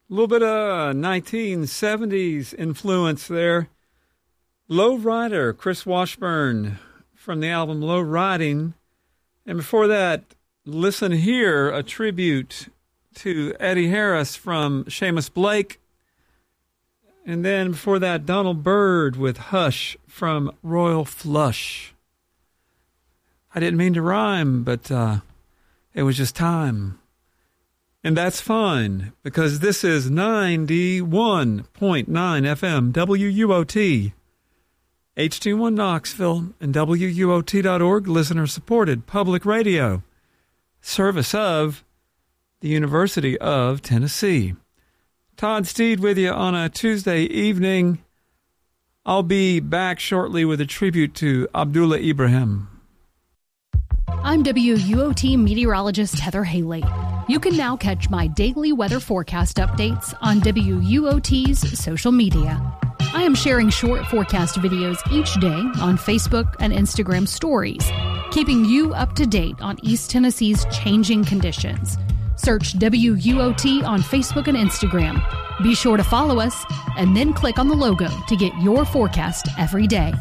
A little bit of 1970s influence there. Low Rider, Chris Washburn from the album Low Riding. And before that, Listen Here, a tribute to Eddie Harris from Seamus Blake. And then before that, Donald Byrd with Hush from Royal Flush. I didn't mean to rhyme, but it was just time. And that's fine, because this is 91.9 FM WUOT. HD1 Knoxville and WUOT.org, listener-supported public radio. Service of the University of Tennessee. Todd Steed with you on a Tuesday evening. I'll be back shortly with a tribute to Abdullah Ibrahim. I'm WUOT meteorologist Heather Haley. You can now catch my daily weather forecast updates on WUOT's social media. I am sharing short forecast videos each day on Facebook and Instagram stories, keeping you up to date on East Tennessee's changing conditions. Search WUOT on Facebook and Instagram. Be sure to follow us and then click on the logo to get your forecast every day.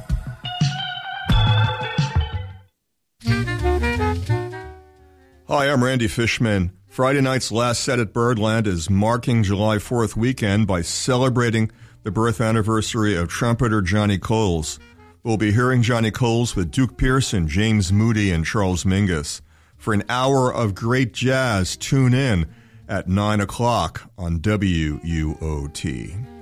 Hi, I'm Randy Fishman. Friday night's last set at Birdland is marking July 4th weekend by celebrating the birth anniversary of trumpeter Johnny Coles. We'll be hearing Johnny Coles with Duke Pearson, James Moody, and Charles Mingus. For an hour of great jazz, tune in at 9 o'clock on WUOT.